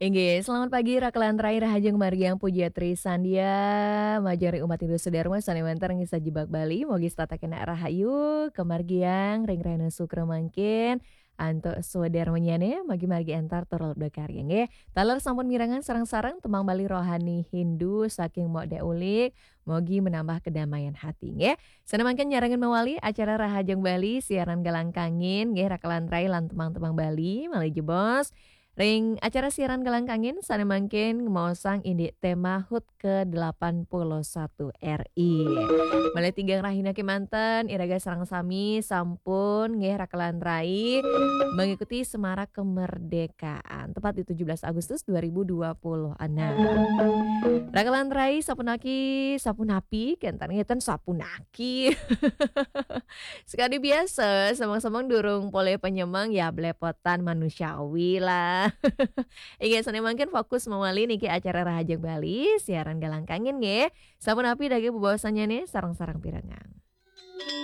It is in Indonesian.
Inggih, selamat pagi rakelan terakhir Hajeng Margiang Pujiatri Sandia Majari umat Hindu Sudarma sanemantar ngisa jebak Bali mogi stata kena rahayu kemargiang ring rena sukra mangkin anto sudarma nyane magi margi antar torol bekarya nge taler sampun mirangan sarang-sarang temang Bali rohani Hindu saking mode ulik mogi menambah kedamaian hati nge sanemangken nyarangan mawali acara Rahajeng Bali siaran galang kangin nge rakelan terakhir lan temang-temang Bali malih jebos ring acara siaran Galang Kangin sanemangkin ngemaosang indik tema HUT ke-81 RI. Malih tinggang rahina manten iraga sareng sami sampun nggih rakelan rai mengikuti semarak kemerdekaan tepat di 17 Agustus 2026. Rakelan rai sapunaki sapunapi kentan ngeten sapunaki. Sekali biasa, semang-semang durung pole penyemang ya belepotan manusiawi lah. Ingat sana mungkin fokus mewali niki acara Rahajeng Bali, siaran Galang Kangen nge. Sampun api dage bebawasannya nih sarang-sarang pirengang.